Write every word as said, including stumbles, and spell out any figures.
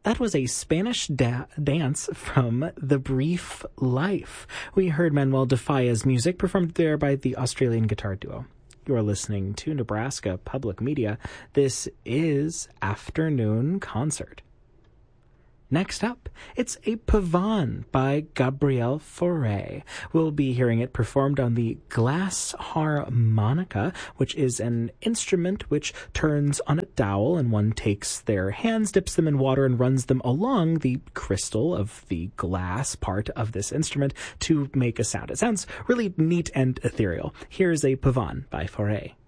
That was a Spanish da- dance from The Brief Life. We heard Manuel de Falla's music performed there by the Australian guitar duo. You're listening to Nebraska Public Media. This is Afternoon Concert. Next up, it's a Pavane by Gabriel Fauré. We'll be hearing it performed on the glass harmonica, which is an instrument which turns on a dowel, and one takes their hands, dips them in water, and runs them along the crystal of the glass part of this instrument to make a sound. It sounds really neat and ethereal. Here's a Pavane by Fauré.